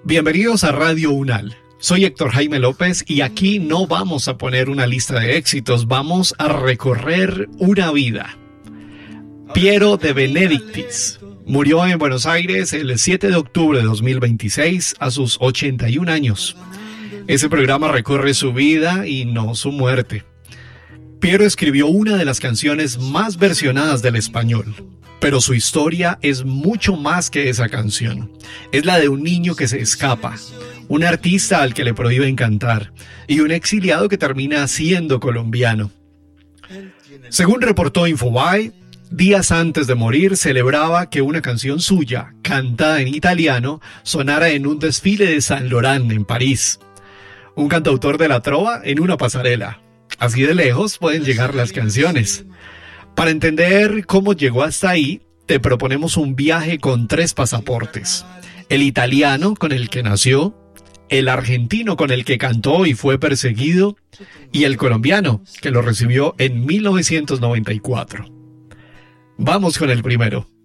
Bienvenidos a Radio Unal. Soy Héctor Jaime López y aquí no vamos a poner una lista de éxitos, vamos a recorrer una vida. Piero de Benedictis murió en Buenos Aires el 7 de octubre de 2026 a sus 81 años. Ese programa recorre su vida y no su muerte. Piero escribió una de las canciones más versionadas del español, pero su historia es mucho más que esa canción. Es la de un niño que se escapa, un artista al que le prohíben cantar y un exiliado que termina siendo colombiano. Según reportó Infobae, días antes de morir celebraba que una canción suya, cantada en italiano, sonara en un desfile de Saint Laurent en París. Un cantautor de la trova en una pasarela. Así de lejos pueden llegar las canciones. Para entender cómo llegó hasta ahí, te proponemos un viaje con 3 pasaportes. El italiano, con el que nació, el argentino, con el que cantó y fue perseguido, y el colombiano, que lo recibió en 1994. Vamos con el primero.